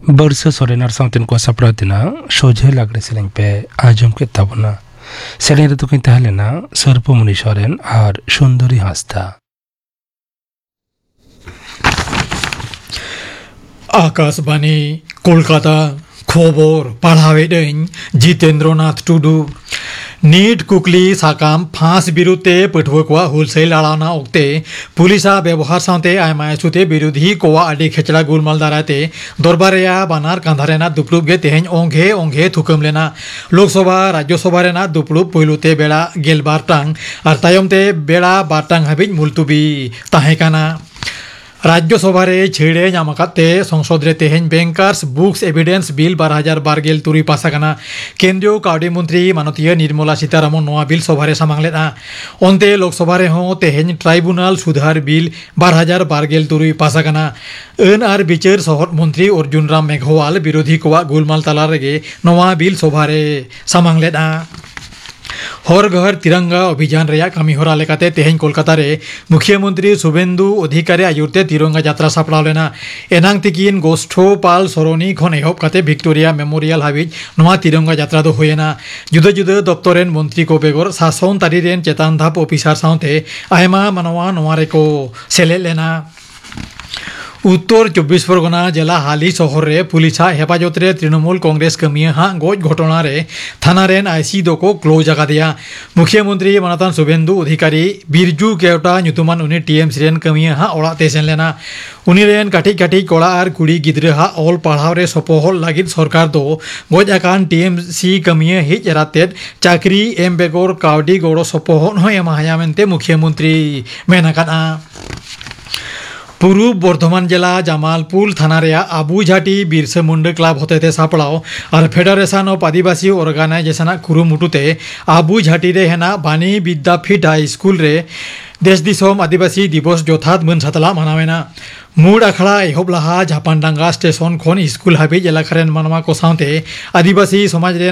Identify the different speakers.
Speaker 1: Bursa Sorenar Sountain ko sapratina, Soje Lagre Selling Pe, Ajum Ketabuna. Selling to Kintalena, Serpo Munishoren, আর সুন্দরী হাস্তা।
Speaker 2: आकाशवाणी कोलकाता खबर पढ़ावेदें Jitendranath Tudu NEET कुकली साकाम फांस बिरुते पठुआ हुलसेल लड़ाना उगते पुलिसा व्यवहार साथे आयमायसुते विरोधी कोवा आदि खेचड़ा गुलमाल दाराते दरबारिया बानार कांधारेना दुपड़ुब गे तेहें ओंघे ओंघे थुकम लेना लोकसभा राज्यसभा रेना दुपड़ुब पहलुते बेड़ा गेलबार टांग और तायमते बेड़ा बारटांग हाबिज मुलतुबी ताहेकाना राज्यसभा रे छेड़े नामकाते संसद रे तेहें बैंकर्स बुक्स एविडेंस बिल 2012 तुरी पासाकाना केंद्रीय काउडी मंत्री मानतीय निर्मला सीतारामन नोआ बिल सभा रे सामांगलेना ओंते लोकसभा रे हों तेहें ट्राइब्यूनल सुधार बिल 2012 तुरी पासाकाना अन आर बिचार सहर मंत्री अर्जुन राम मेघवाल विरोधी कोवा गुलमाल ताला रेगे नोआ बिल सभा रे सामांगलेना हर घर तिरंगा अभियान रेया कामी होरा लेकाते तेहें कोलकाता रे मुख्यमंत्री शुभेंदु अधिकारी आयुरते तिरंगा यात्रा सापड़ाव लेना एनांग तिकिन गोष्ठो पाल सरोनी खन एहब काते विक्टोरिया मेमोरियल हाबिज नोआ तिरंगा यात्रा दो होयेना जुदा जुदा दप्तरेन मंत्री को बेगर शासन तारी रेन चेतान धाप ऑफिसर साथे आयमा मानवा नोआ रेको सेले लेना उत्तर 24 परगना जिला हाली शहर रे पुलिसा हेफाजत रे तृणमूल कांग्रेस कमिया हाँ गज घटना रे थाना रेन आईसी दो को क्लोज जगा दिया मुख्यमंत्री मानतान शुभेंदु अधिकारी बिरजू केवटा ᱧᱩᱛᱩᱢᱟᱱ उनी टीएमसी रेन कमिया हाँ ओड़ा ते सेन लेना उनी रेन काटी काटी कोड़ा और कुड़ी गिद्रे हाँ ऑल पढ़ाव रे सपोहल लागिद सरकार दो गज आकान टीएमसी कमिया हिज राते चाकरी एम बेगर काउडी गौड़ सपोहल हो एमाया मेनते मुख्यमंत्री मेनाकाना पूर्व बर्धमान जिला जामालपुर थाना रे आबू झाटी बिरसा मुंडा क्लब होते सापड़ाव और federation of Adivasi organisation कुरुमुटुते Abu झाटी रे हेना बानी विद्यापीठ हाई स्कूल रे देश दिसोम आदिवासी दिवस जथात मन सातला मानावेना मूड आखड़ा एहब लहा झापानडांगा स्टेशन खन स्कूल हाबिज एलाकारेन मानवा को साथे आदिवासी समाज रे